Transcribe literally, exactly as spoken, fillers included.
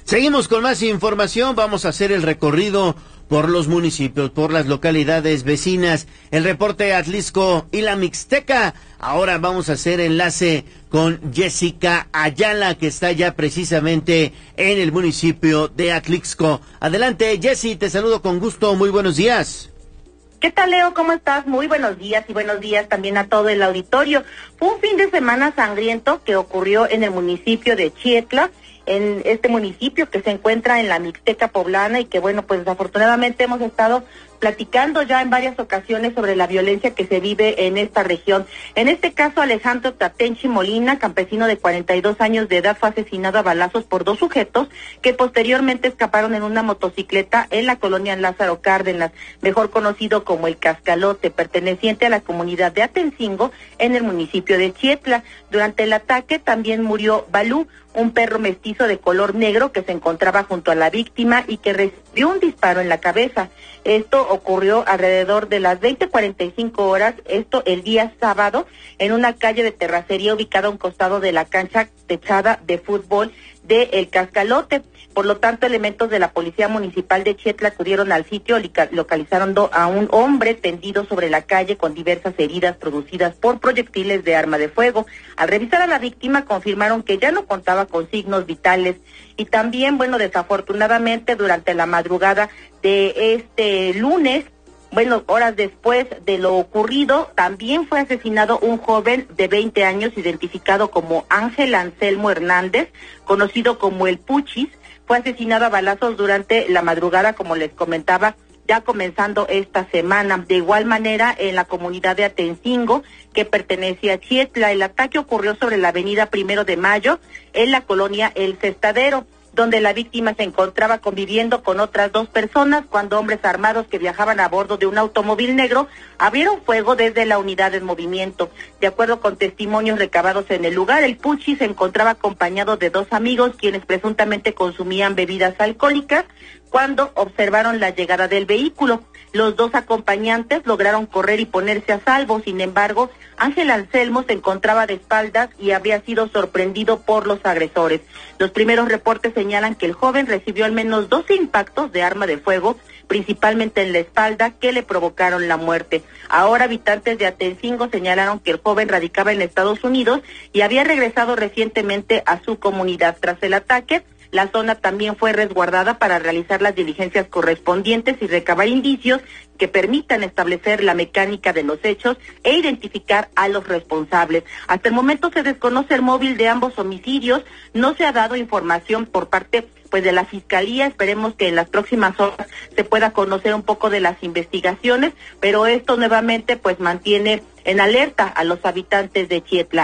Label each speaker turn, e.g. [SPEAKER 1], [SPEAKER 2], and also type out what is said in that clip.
[SPEAKER 1] Seguimos con más información, vamos a hacer el recorrido por los municipios, por las localidades vecinas, el reporte de Atlixco y la Mixteca. Ahora vamos a hacer enlace con Jessica Ayala, que está ya precisamente en el municipio de Atlixco. Adelante, Jessy, te saludo con gusto, muy buenos días.
[SPEAKER 2] ¿Qué tal, Leo? ¿Cómo estás? Muy buenos días y buenos días también a todo el auditorio. Fue un fin de semana sangriento que ocurrió en el municipio de Chietla, en este municipio que se encuentra en la Mixteca poblana y que, bueno, pues desafortunadamente hemos estado platicando ya en varias ocasiones sobre la violencia que se vive en esta región. En este caso, Alejandro Tatenchi Molina, campesino de cuarenta y dos años de edad, fue asesinado a balazos por dos sujetos que posteriormente escaparon en una motocicleta en la colonia Lázaro Cárdenas, mejor conocido como El Cascalote, perteneciente a la comunidad de Atencingo en el municipio de Chietla. Durante el ataque también murió Balú, un perro mestizo de color negro que se encontraba junto a la víctima y que recibió un disparo en la cabeza. Esto ocurrió alrededor de las veinte cuarenta y cinco horas, esto el día sábado, en una calle de terracería ubicada a un costado de la cancha techada de fútbol de El Cascalote. Por lo tanto, elementos de la Policía Municipal de Chietla acudieron al sitio, localizaron a un hombre tendido sobre la calle con diversas heridas producidas por proyectiles de arma de fuego. Al revisar a la víctima, confirmaron que ya no contaba con signos vitales. Y también, bueno, desafortunadamente, durante la madrugada de este lunes, bueno, horas después de lo ocurrido, también fue asesinado un joven de veinte años, identificado como Ángel Anselmo Hernández, conocido como el Puchis. Fue asesinado a balazos durante la madrugada, como les comentaba, ya comenzando esta semana. De igual manera, en la comunidad de Atencingo, que pertenece a Chietla, el ataque ocurrió sobre la avenida Primero de Mayo, en la colonia El Cestadero, donde la víctima se encontraba conviviendo con otras dos personas cuando hombres armados que viajaban a bordo de un automóvil negro abrieron fuego desde la unidad en movimiento. De acuerdo con testimonios recabados en el lugar, el Puchi se encontraba acompañado de dos amigos quienes presuntamente consumían bebidas alcohólicas cuando observaron la llegada del vehículo. Los dos acompañantes lograron correr y ponerse a salvo. Sin embargo, Ángel Anselmo se encontraba de espaldas y habría sido sorprendido por los agresores. Los primeros reportes señalan que el joven recibió al menos doce impactos de arma de fuego, principalmente en la espalda, que le provocaron la muerte. Ahora, habitantes de Atencingo señalaron que el joven radicaba en Estados Unidos y había regresado recientemente a su comunidad. Tras el ataque, la zona también fue resguardada para realizar las diligencias correspondientes y recabar indicios que permitan establecer la mecánica de los hechos e identificar a los responsables. Hasta el momento se desconoce el móvil de ambos homicidios, no se ha dado información por parte pues de la Fiscalía. Esperemos que en las próximas horas se pueda conocer un poco de las investigaciones, pero esto nuevamente pues mantiene en alerta a los habitantes de Chietla.